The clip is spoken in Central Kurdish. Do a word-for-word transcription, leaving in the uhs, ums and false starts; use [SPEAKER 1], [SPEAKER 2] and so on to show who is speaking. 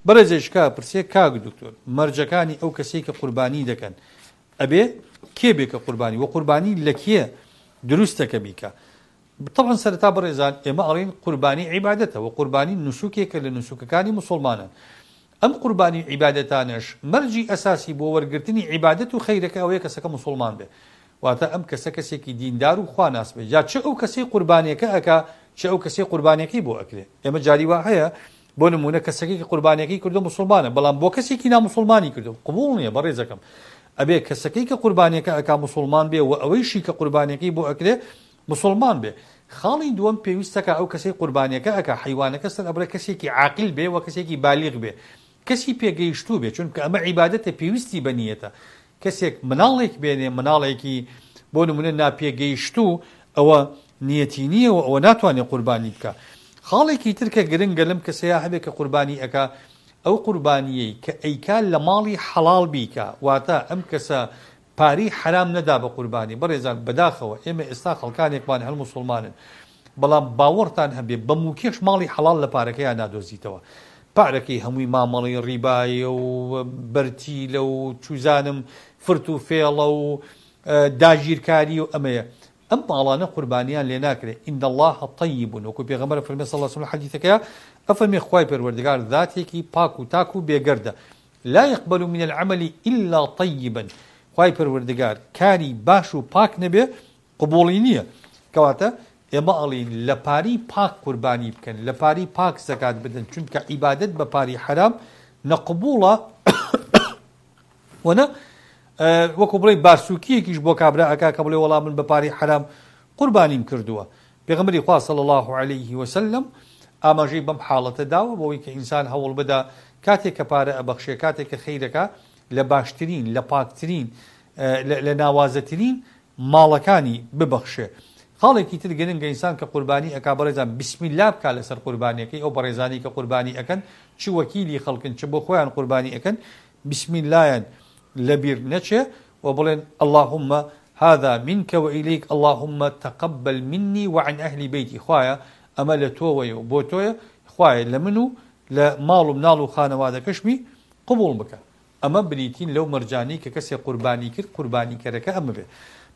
[SPEAKER 1] بەڕێزێشکا پرسێ کاک دکتۆر مەرجەکانی ئەو کەسەی کە قوربانی دەکەن ئەبێ کێ بێ کە قوربانی و قوربانی لە کێ دروستەکە بیکە طبعا سەرەتا بەڕێزان ئێمە ئەڵێن قوربانی عیبادەتە و قوربانی نوسوکێکە لە نوسوکەکانی موسڵمانن ئەم قوربانی عیبادەتانش مەرجی ئەساسی بۆ وەرگرتنی عیبادەت و خەیرەکە ئەوەیە کەسەکە موسڵمان بێ واتە ئەم کەسە کەسێکی دیندار و خوا ناس بێ یا چ ئەو کەسەی قوربانیەکە ئەکا چ ئەو کەسەی قوربانیەکەی بۆ ئەکرێ ئێمە جاری وا هەیە بۆ نمونە کەسەکەی کە قوربانیەکەی کردو موسڵمانە بەڵام بۆ کەسێکی ناموسڵمانی کردو قبوڵ نییە بەڕێزەکەم ئەبێ کەسەکەی کە قوربانیەکە ئەکا موسڵمان بێ و ئەوەیشی کە قوربانیەکەی بۆ ئەکرێ موسڵمان بێ خاڵی دووەم پێویستەکە ئەو کەسەی قوربانیەکە ئەکا حیوانەکە سەر ئەبرێ کەسێکی عاقل بێ و کەسێکی بالیغ بێ کەسی پێگەیشتوو بێ چونکە ئەمە عیبادەتە پێویستی بەنیەتە کەسێک مناڵێک بێنێ مناڵێکی بۆ نمونە ناپێگەیشتوو ئەوە نیەتی نییە و ئەوە ناتوانێت قوربانی بکە خاڵێکی ترکە گرنگە لەم کەسەیە هەبێت کە قوربانی ئەکا ئەو قوربانیەی کە ئەیکا لە ماڵی حەڵاڵ بیکە واتە ئەم کەسە پاری حرام نەدا بە قوربانی بەڕێزان بەداخەوە ئێمە ئێستا خەڵکانێکمان هەل موسڵمانن بەڵام باوەڕتان هەبێ بە موکێش ماڵی حەڵاڵ لە پارەکەیان نادۆزیتەوە پارەکەی هەمووی مامەڵی ڕیبایە و بەرتیلە و چوزانم فرت و فێڵە و داگیرکاری و ئەمەیە ئەم ماڵانە قوربانیان لێ ناکرێت ئین الله طیب وەکو پێغەمبەر فەرمێ صلی الله علیه وسلم حەدیثەکەیە ئەفەرمێ خوای پەروەردگار ذاتێکی پاک و تاک و بێگەردە لا يقبل من العمل إلا طيبا خوای پەروەردگار کاری باش و پاک نەبێ قبوڵی نییە کەواتە ئێمە ئەڵین لە پاری پاک قوربانی بکەن لە پاری پاک زەکات بدەن چونکە عیبادەت بە پاری حرام نەقبوڵە وەنە وەکو بڵێ بارسووکیەکیش بۆ کابرا ئەکا کە بڵێ وەڵام من بە پاری حرام قوربانیم کردووە پێغەمبەری خوا صلی الله عليه وسلم ئاماژەی بەم حاڵەتە داوە بۆەوەی کە ئینسان هەوڵ بدا کاتێک کە پارە ئەبەخشێ کاتێک کە خەیرەکە لە باشترین لە پاکترین لە ناوازەترین ماڵەکانی ببەخشێ خاڵێکی تر گرنگە ئینسان کە قوربانی ئەکا بەڕێزان بسم الله بکا لەسەر قوربانیەکەی ئەو بەڕێزانی کە قوربانی ئەکەن چ وەکیلی خەڵکن چ بۆ خۆیان قوربانی ئەکەن بسم اللهیان لەبیر نەچێ و بڵێن اللهم هذا منك وإليك اللهم تقبل مني وعن أهل بيتي خوایە ئەمە لە تۆوەیە و بۆ تۆیە خوایە لە من و لە ماڵ و مناڵ و خانەوادەکەشمی قبوڵ بکە ئەمە بریتین لەو مەرجانی کە کەسێک قوربانی کرد قوربانی کەرەکە ئەمە بێ